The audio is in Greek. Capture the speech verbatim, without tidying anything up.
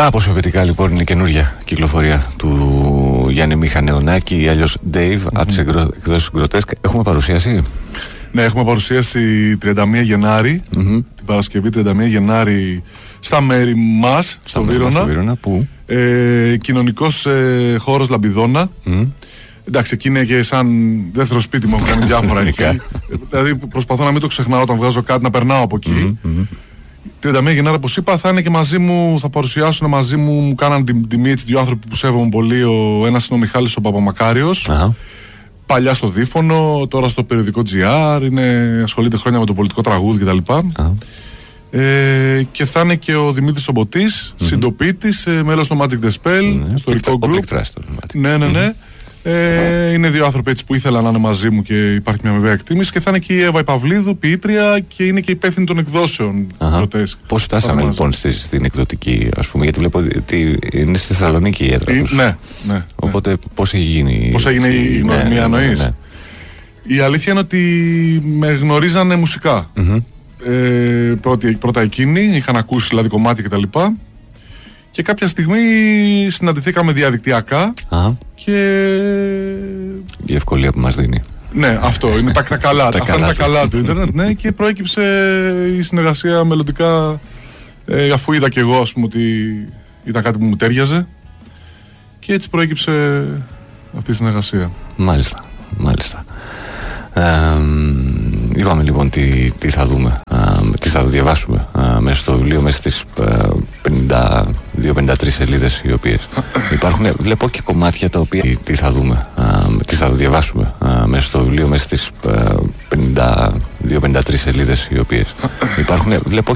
Κάπως επαιτικά λοιπόν είναι η καινούργια κυκλοφορία του Γιάννη Μίχα Νεωνάκη ή αλλιώς Dave mm-hmm. από τις εκδόσεις Γκροτέσκ. Έχουμε παρουσίαση. Ναι, έχουμε παρουσίαση τριάντα μία Γενάρη, mm-hmm. την Παρασκευή τριάντα μία Γενάρη στα μέρη μας, στο Βύρωνα. Βύρωνα που? Ε, κοινωνικός ε, χώρος Λαμπιδώνα. Mm. Εντάξει, εκεί είναι και σαν δεύτερο σπίτι μου, έχω κάνει διάφορα εκεί. Δηλαδή προσπαθώ να μην το ξεχνάω όταν βγάζω κάτι, να περνάω από εκεί. Mm-hmm. τριάντα μία Γενάρη, όπως είπα, θα είναι και μαζί μου, θα παρουσιάσουν μαζί μου, μου κάναν την τιμή έτσι δύο άνθρωποι που σέβομαι πολύ. Ο ένας είναι ο Μιχάλης ο Παπαμακάριος, uh-huh. παλιά στο Δίφωνο, τώρα στο περιοδικό τζι αρ, είναι, ασχολείται χρόνια με το πολιτικό τραγούδι κτλ. Uh-huh. Ε, και θα είναι και ο Δημήτρης Ομποτής, mm-hmm. συντοπίτης, ε, μέλος στο Magic the Spell, mm-hmm. ιστορικό group. Ναι, ναι, ναι. Mm-hmm. Ε, είναι δύο άνθρωποι έτσι που ήθελαν να είναι μαζί μου και υπάρχει μια βέβαια εκτίμηση. Και θα είναι και η Εύα Παυλίδου, ποιήτρια, και είναι και υπεύθυνη των εκδόσεων. Πώς φτάσαμε λοιπόν στη, στην εκδοτική, ας πούμε, γιατί βλέπω ότι είναι στη Θεσσαλονίκη η έδρα τους. Ναι, ναι. Οπότε ναι. πώς έχει γίνει. Πώς έγινε η γνωριμία, ναι, εννοείς. Ναι, ναι. Η αλήθεια είναι ότι με γνωρίζανε μουσικά. Mm-hmm. Ε, πρώτη, πρώτα εκείνοι, είχαν ακούσει δηλαδή κομμάτια κτλ. Και κάποια στιγμή συναντηθήκαμε διαδικτυακά. Α. Και η ευκολία που μας δίνει. Ναι, αυτό είναι τα, τα καλά. τα αυτά είναι τα καλά του ίντερνετ. Ναι, και προέκυψε η συνεργασία μελλοντικά, ε, αφού είδα και εγώ, ας πούμε, ότι ήταν κάτι που μου τέριαζε. Και έτσι προέκυψε αυτή η συνεργασία. Μάλιστα, μάλιστα. Ε, είπαμε λοιπόν τι, τι θα δούμε, ε, τι θα διαβάσουμε ε, μέσα στο βιβλίο, μέσα στις ε, πενήντα δύο πενήντα τρεις σελίδες οι οποίες υπάρχουν. Βλέπω και κομμάτια τα οποία τι θα δούμε, ε, τι θα διαβάσουμε ε, μέσα στο βιβλίο, μέσα στις ε, πενήντα δύο πενήντα τρεις σελίδες οι οποίες υπάρχουν. Βλέπω